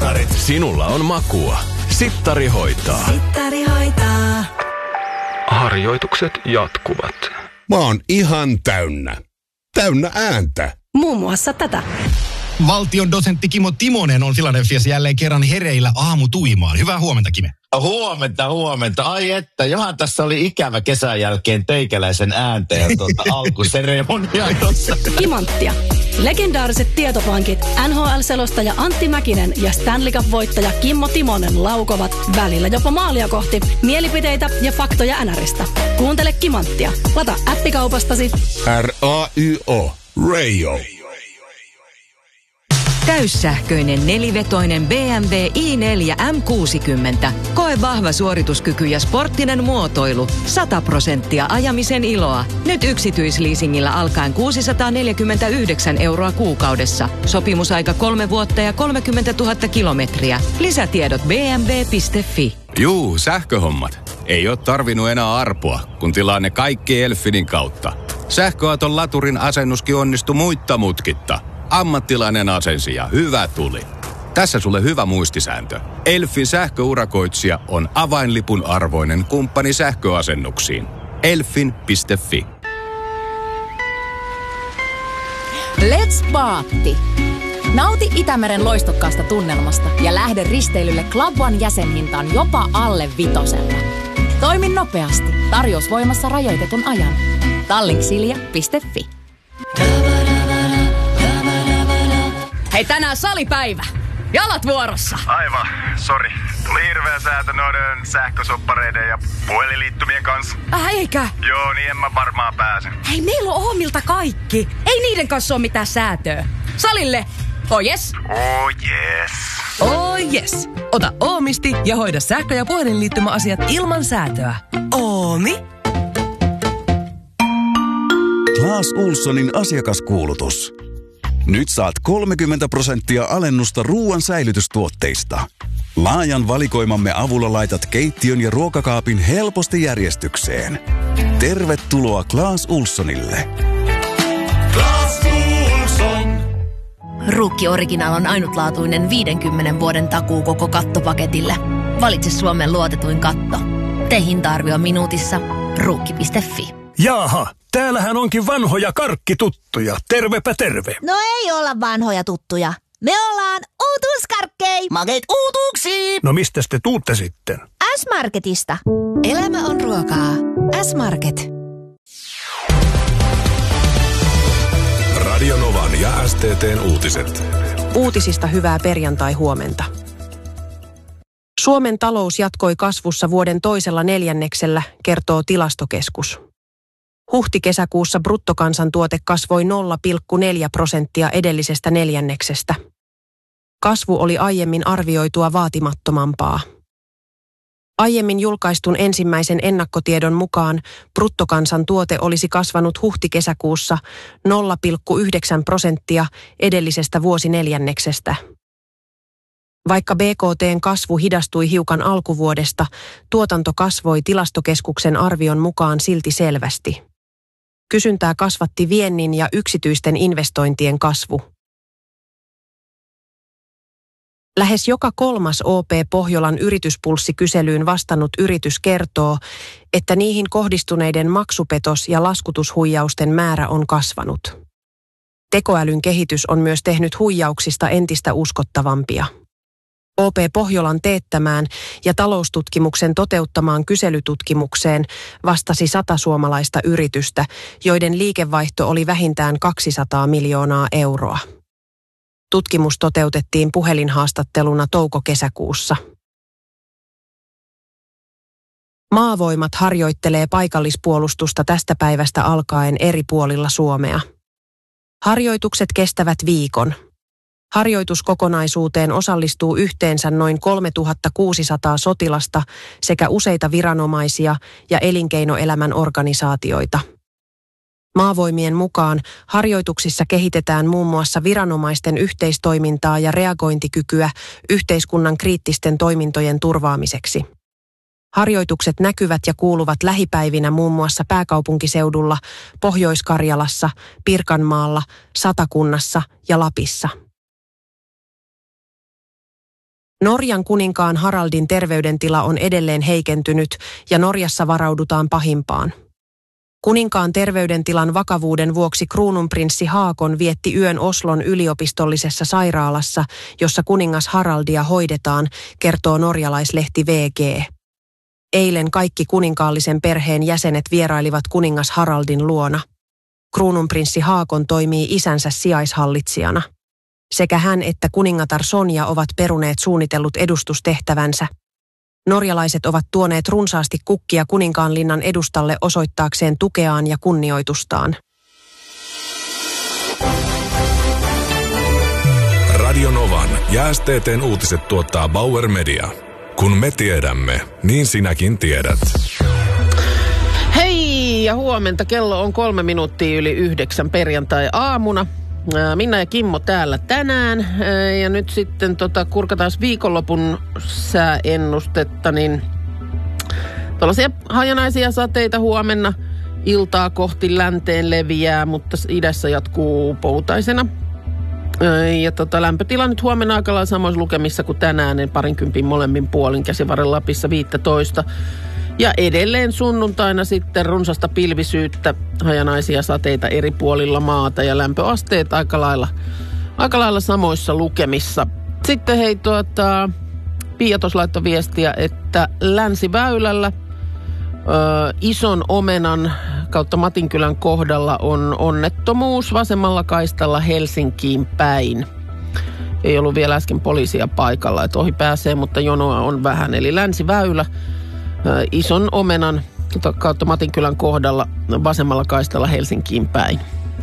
Sittarit. Sinulla on makua. Sittari hoitaa. Sittari hoitaa. Harjoitukset jatkuvat. Mä oon ihan täynnä. Täynnä ääntä. Muun muassa tätä. Valtion dosentti Kimo Timonen on Filadelfiassa jälleen kerran hereillä aamutuimaan. Hyvää huomenta, Kime. Huomenta. Ai että, johan tässä oli ikävä kesän jälkeen teikäläisen ääntä ja alkuseremonia tuossa. Kimanttia. Legendaariset tietopankit, NHL-selostaja Antti Mäkinen ja Stanley Cup-voittaja Kimmo Timonen laukovat välillä jopa maalia kohti mielipiteitä ja faktoja NRistä. Kuuntele Kimanttia. Lata appikaupastasi. R-A-Y-O. Radio. Täyssähköinen nelivetoinen BMW i4 M60. Koe vahva suorituskyky ja sporttinen muotoilu. 100% ajamisen iloa. Nyt yksityisleasingillä alkaen 649 € kuukaudessa. Sopimusaika 3 vuotta ja 30 000 kilometriä. Lisätiedot bmw.fi. Juu, sähköhommat. Ei oo tarvinnut enää arpoa, kun tilaa ne kaikki Elfinin kautta. Sähköauton laturin asennuskin onnistui muitta mutkitta. Ammattilainen asensi ja hyvä tuli. Tässä sulle hyvä muistisääntö. Elfin sähköurakoitsija on avainlipun arvoinen kumppani sähköasennuksiin. Elfin.fi. Let's Paatti! Nauti Itämeren loistokkaasta tunnelmasta ja lähde risteilylle Club One jäsenhintaan jopa alle 5. Toimi nopeasti. Tarjous voimassa rajoitetun ajan. Tallinksilja.fi. Hei, tänään salipäivä. Jalat vuorossa. Aivan, sori. Tuli hirveä säätö noiden sähkösoppareiden ja puhelinliittymien kanssa. Eikä? Joo, niin en mä varmaan pääse. Hei, meillä on Oomilta kaikki. Ei niiden kanssa ole mitään säätöä. Salille. Oh yes. Oh yes. Oh yes. Ota Oomisti ja hoida sähkö- ja puhelinliittymäasiat ilman säätöä. Oomi. Clas Ohlsonin asiakaskuulutus. Nyt saat 30% alennusta ruoan säilytystuotteista. Laajan valikoimamme avulla laitat keittiön ja ruokakaapin helposti järjestykseen. Tervetuloa Clas Ohlsonille. Clas Ohlson. Ruukki Original on ainutlaatuinen 50 vuoden takuu koko kattopaketille. Valitse Suomen luotetuin katto. Tee hinta-arvio minuutissa. Ruukki.fi. Jaaha, täällähän onkin vanhoja karkkituttuja. Tervepä terve. No ei olla vanhoja tuttuja. Me ollaan uutuuskarkkei. Makeet uutuuksiin. No mistäs te tuutte sitten? S-Marketista. Elämä on ruokaa. S-Market. Radionovan ja STT:n uutiset. Uutisista hyvää perjantai-huomenta. Suomen talous jatkoi kasvussa vuoden toisella neljänneksellä, kertoo Tilastokeskus. Huhti-kesäkuussa bruttokansantuote kasvoi 0,4% edellisestä neljänneksestä. Kasvu oli aiemmin arvioitua vaatimattomampaa. Aiemmin julkaistun ensimmäisen ennakkotiedon mukaan bruttokansantuote olisi kasvanut huhti-kesäkuussa 0,9% edellisestä vuosineljänneksestä. Vaikka BKT:n kasvu hidastui hiukan alkuvuodesta, tuotanto kasvoi Tilastokeskuksen arvion mukaan silti selvästi. Kysyntää kasvatti viennin ja yksityisten investointien kasvu. Lähes joka kolmas OP Pohjolan yrityspulssikyselyyn vastannut yritys kertoo, että niihin kohdistuneiden maksupetos- ja laskutushuijausten määrä on kasvanut. Tekoälyn kehitys on myös tehnyt huijauksista entistä uskottavampia. OP Pohjolan teettämään ja taloustutkimuksen toteuttamaan kyselytutkimukseen vastasi 100 suomalaista yritystä, joiden liikevaihto oli vähintään 200 miljoonaa euroa. Tutkimus toteutettiin puhelinhaastatteluna touko-kesäkuussa. Maavoimat harjoittelee paikallispuolustusta tästä päivästä alkaen eri puolilla Suomea. Harjoitukset kestävät viikon. Harjoituskokonaisuuteen osallistuu yhteensä noin 3600 sotilasta sekä useita viranomaisia ja elinkeinoelämän organisaatioita. Maavoimien mukaan harjoituksissa kehitetään muun muassa viranomaisten yhteistoimintaa ja reagointikykyä yhteiskunnan kriittisten toimintojen turvaamiseksi. Harjoitukset näkyvät ja kuuluvat lähipäivinä muun muassa pääkaupunkiseudulla, Pohjois-Karjalassa, Pirkanmaalla, Satakunnassa ja Lapissa. Norjan kuninkaan Haraldin terveydentila on edelleen heikentynyt ja Norjassa varaudutaan pahimpaan. Kuninkaan terveydentilan vakavuuden vuoksi kruununprinssi Haakon vietti yön Oslon yliopistollisessa sairaalassa, jossa kuningas Haraldia hoidetaan, kertoo norjalaislehti VG. Eilen kaikki kuninkaallisen perheen jäsenet vierailivat kuningas Haraldin luona. Kruununprinssi Haakon toimii isänsä sijaishallitsijana. Sekä hän että kuningatar Sonja ovat peruneet suunnitellut edustustehtävänsä. Norjalaiset ovat tuoneet runsaasti kukkia Kuninkaanlinnan edustalle osoittaakseen tukeaan ja kunnioitustaan. Radio Novan ja STT:n uutiset tuottaa Bauer Media. Kun me tiedämme, niin sinäkin tiedät. Hei ja huomenta. Kello on 3 minuuttia yli 9 perjantai-aamuna. Minna ja Kimmo täällä tänään. Ja nyt sitten kurkataan viikonlopun sääennustetta, niin tuollaisia hajanaisia sateita huomenna iltaa kohti länteen leviää, mutta idässä jatkuu poutaisena. Ja lämpötila nyt huomenna aika lailla samoissa lukemissa kuin tänään, niin 20 molemmin puolin, Käsivarren Lapissa 15. Ja edelleen sunnuntaina sitten runsasta pilvisyyttä, hajanaisia sateita eri puolilla maata ja lämpöasteet aika lailla samoissa lukemissa. Sitten hei Pia tuossa laittoi viestiä, että Länsiväylällä Ison Omenan kautta Matinkylän kohdalla on onnettomuus vasemmalla kaistalla Helsinkiin päin. Ei ollut vielä äsken poliisia paikalla, että ohi pääsee, mutta jonoa on vähän. Eli Länsiväylä Ison Omenan kautta Matinkylän kohdalla vasemmalla kaistalla Helsinkiin päin.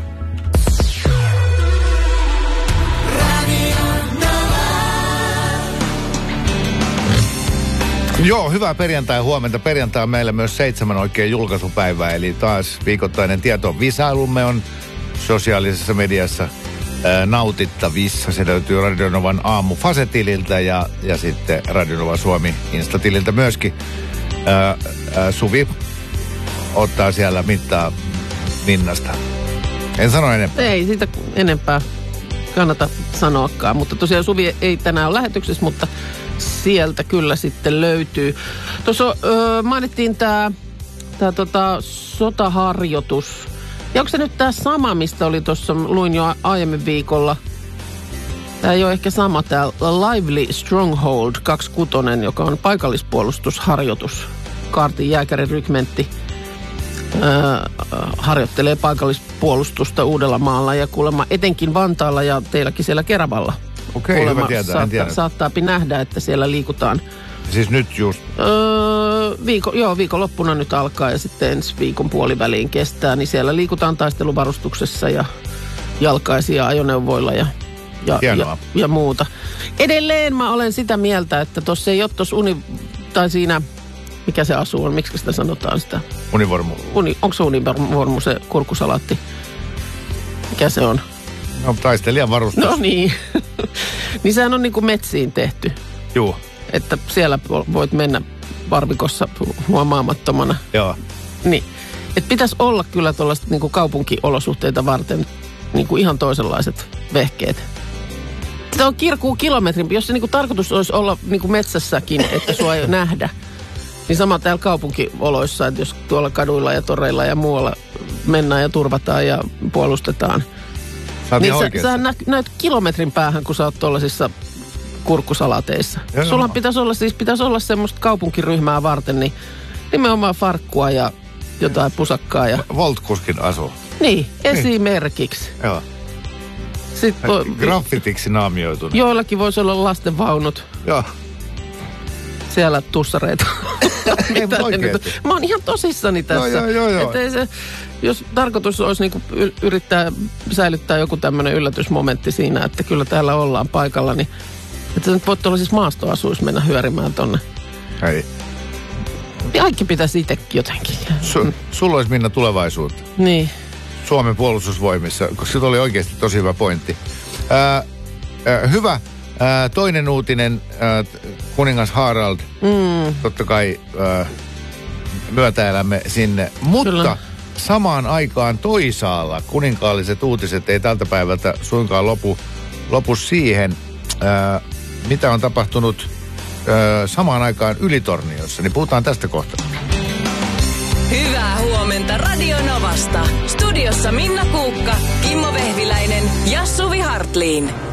Joo, hyvää perjantai huomenta. Perjantai on meillä myös 7 oikein julkaisupäivää, eli taas viikoittainen tietovisailumme on sosiaalisessa mediassa nautittavissa. Se löytyy Radio Novan aamu Fase-tililtä ja sitten Radio Nova Suomi Insta-tililtä myöskin. Suvi ottaa siellä mittaa Minnasta. En sano enempää. Ei siitä enempää kannata sanoakaan, mutta tosiaan Suvi ei tänään ole lähetyksessä, mutta sieltä kyllä sitten löytyy. Tuossa mainittiin tämä sotaharjoitus. Ja onko se nyt tämä sama, mistä oli tuossa, luin jo aiemmin viikolla? Tämä ei ole ehkä sama, tämä Lively Stronghold 26, joka on paikallispuolustusharjoitus. Kaartin jääkärirykmentti harjoittelee paikallispuolustusta Uudellamaalla ja kuulemma etenkin Vantaalla ja teilläkin siellä Keravalla. Okei, hyvä tietää, en tiedä. Saattaapi nähdä, että siellä liikutaan. Siis nyt just? Viikonloppuna nyt alkaa ja sitten ensi viikon puoliväliin kestää, niin siellä liikutaan taisteluvarustuksessa ja jalkaisia ajoneuvoilla ja muuta. Edelleen mä olen sitä mieltä, että tuossa ei ole tuossa tai siinä, mikä se asu on, miksi sitä sanotaan sitä? Univormu. Onko se univormu se kurkkusalaatti? Mikä se on? No, taistelijan varustus. No niin. Niin sehän on niin kuin metsiin tehty. Juu. Että siellä voit mennä barbikossa huomaamattomana. Joo. Niin. Että pitäisi olla kyllä tuollaiset niin kuin kaupunkiolosuhteita varten niin kuin ihan toisenlaiset vehkeet. Sitä on kirkuu kilometrin. Jos se niin kuin tarkoitus olisi olla niin kuin metsässäkin, että sua ei nähdä, niin sama täällä kaupunkioloissa, että jos tuolla kaduilla ja toreilla ja muualla mennään ja turvataan ja puolustetaan, niin sä näet kilometrin päähän, kun sä oot tuollaisissa kurkkusalateissa. Sulla pitäisi olla semmoista kaupunkiryhmää varten, niin nimenomaan farkkua ja jotain pusakkaa. Ja Voltkuskin asu. Niin, esimerkiksi. Joo. Sitten graffitiksi naamioitunut. Joillakin voisi olla lastenvaunut. Joo. Siellä tussareita. Mä oon ihan tosissani tässä. Joo. Ettei se, jos tarkoitus olisi niinku yrittää säilyttää joku tämmöinen yllätysmomentti siinä, että kyllä täällä ollaan paikalla, niin että sä nyt voit olla siis maastoasuissa mennä hyörimään tonne. Ei. Kaikki pitäisi itsekin jotenkin. Sulla olisi, Minna, tulevaisuutta. Niin. Suomen puolustusvoimissa, koska se oli oikeasti tosi hyvä pointti. Hyvä. Toinen uutinen, kuningas Harald, totta kai myötäelämme sinne, mutta kyllä, samaan aikaan toisaalla kuninkaalliset uutiset ei tältä päivältä suinkaan lopu siihen, mitä on tapahtunut samaan aikaan Ylitorniossa, niin puhutaan tästä kohta. Hyvää huomenta Radio Novasta. Studiossa Minna Kuukka, Kimmo Vehviläinen ja Suvi Hartliin.